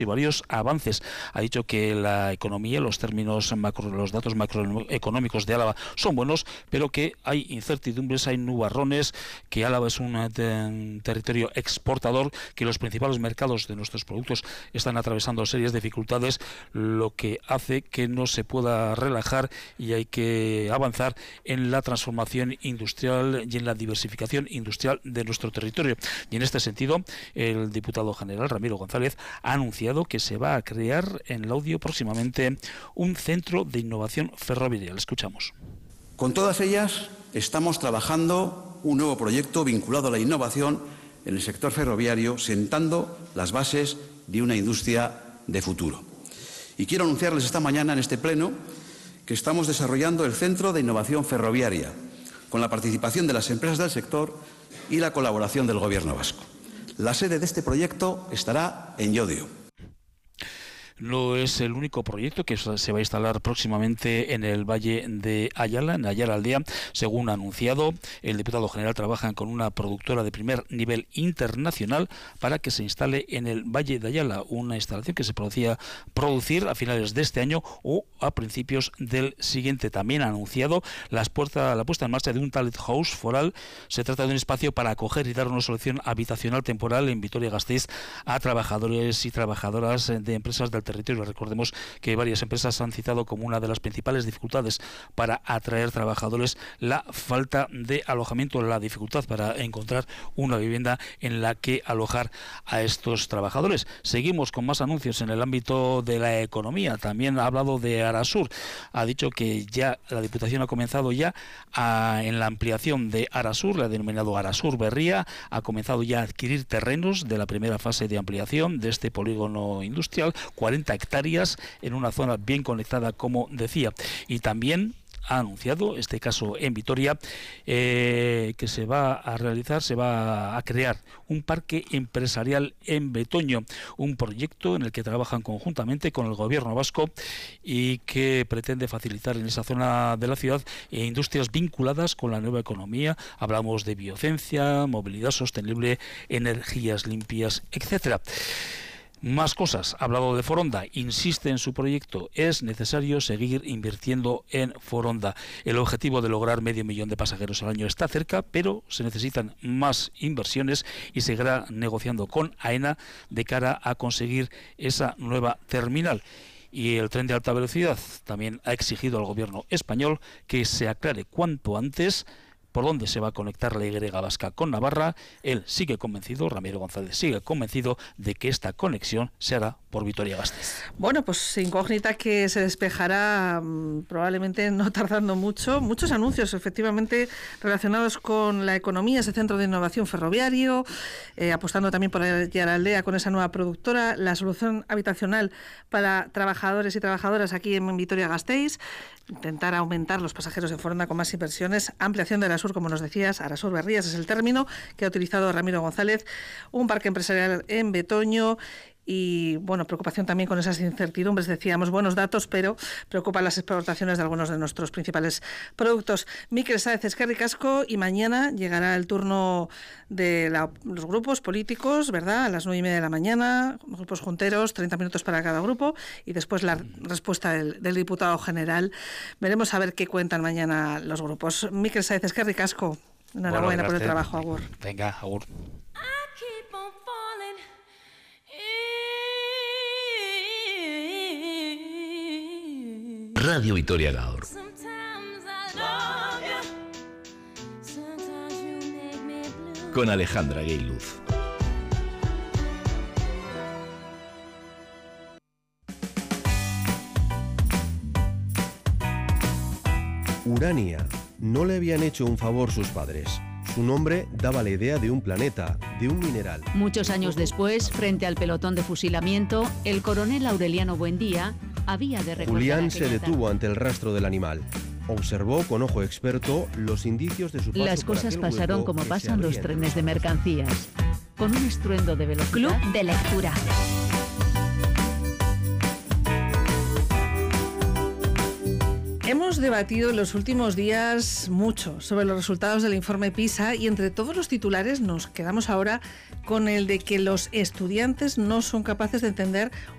y varios avances. Ha dicho que la economía, los datos macroeconómicos de Álava son buenos, pero que hay incertidumbres, hay nubarrones, que Álava es un territorio exportador, que los principales mercados de nuestros productos están atravesando serias dificultades, lo que hace que no se pueda relajar y hay que avanzar en la transformación industrial y en la diversificación industrial de nuestro territorio. Y en este sentido, el diputado general Ramiro González ha anunciado que se va a crear en Laudio próximamente un centro de innovación ferroviaria. Le escuchamos. Con todas ellas estamos trabajando un nuevo proyecto vinculado a la innovación en el sector ferroviario, sentando las bases de una industria de futuro. Y quiero anunciarles esta mañana en este pleno que estamos desarrollando el Centro de Innovación Ferroviaria, con la participación de las empresas del sector y la colaboración del Gobierno vasco. La sede de este proyecto estará en Llodio. No es el único proyecto que se va a instalar próximamente en el Valle de Ayala, en Ayala Aldea. Según ha anunciado, el diputado general trabaja con una productora de primer nivel internacional para que se instale en el Valle de Ayala, una instalación que se producir a finales de este año o a principios del siguiente. También ha anunciado la puesta en marcha de un talent house foral. Se trata de un espacio para acoger y dar una solución habitacional temporal en Vitoria-Gasteiz a trabajadores y trabajadoras de empresas del territorio. Recordemos que varias empresas han citado como una de las principales dificultades para atraer trabajadores la falta de alojamiento, la dificultad para encontrar una vivienda en la que alojar a estos trabajadores. Seguimos con más anuncios en el ámbito de la economía. También ha hablado de Arasur. Ha dicho que ya la Diputación ha comenzado ya en la ampliación de Arasur, la ha denominado Arasur Berría, ha comenzado ya a adquirir terrenos de la primera fase de ampliación de este polígono industrial, 40 hectáreas en una zona bien conectada, como decía. Y también ha anunciado, este caso en Vitoria, que se va a crear un parque empresarial en Betoño, un proyecto en el que trabajan conjuntamente con el Gobierno vasco y que pretende facilitar en esa zona de la ciudad industrias vinculadas con la nueva economía. Hablamos de biociencia, movilidad sostenible, energías limpias, etcétera. Más cosas. Ha hablado de Foronda. Insiste en su proyecto. Es necesario seguir invirtiendo en Foronda. El objetivo de lograr 500.000 de pasajeros al año está cerca, pero se necesitan más inversiones y seguirá negociando con AENA de cara a conseguir esa nueva terminal. Y el tren de alta velocidad también ha exigido al gobierno español que se aclare cuanto antes por dónde se va a conectar la Y vasca con Navarra. Él sigue convencido, Ramiro González sigue convencido de que esta conexión se hará por Vitoria-Gasteiz. Bueno, pues incógnita que se despejará probablemente no tardando mucho. Muchos anuncios efectivamente relacionados con la economía, ese centro de innovación ferroviario, apostando también por Ayala con esa nueva productora, la solución habitacional para trabajadores y trabajadoras aquí en Vitoria-Gasteiz, intentar aumentar los pasajeros de Foronda con más inversiones, ampliación de Arasur, como nos decías, Arasur Berrías es el término que ha utilizado Ramiro González, un parque empresarial en Betoño. Y, bueno, preocupación también con esas incertidumbres. Decíamos, buenos datos, pero preocupan las exportaciones de algunos de nuestros principales productos. Mikel Sáez, eskerrik asko, y mañana llegará el turno de los grupos políticos, ¿verdad? A las 9:30 de la mañana, grupos junteros, 30 minutos para cada grupo, y después la respuesta del diputado general. Veremos a ver qué cuentan mañana los grupos. Mikel Sáez, eskerrik asko. Enhorabuena por el trabajo, agur. Venga, agur. Radio Vitoria Gaur. Con Alejandra Gayluz. Urania. No le habían hecho un favor sus padres. Su nombre daba la idea de un planeta, de un mineral. Muchos años después, frente al pelotón de fusilamiento, el coronel Aureliano Buendía había de recordar. Julián se detuvo ante el rastro del animal. Observó con ojo experto los indicios de su paso. Las cosas pasaron como pasan los trenes de mercancías, con un estruendo de velocidad. Club de lectura. Hemos debatido en los últimos días mucho sobre los resultados del informe PISA y entre todos los titulares nos quedamos ahora con el de que los estudiantes no son capaces de entender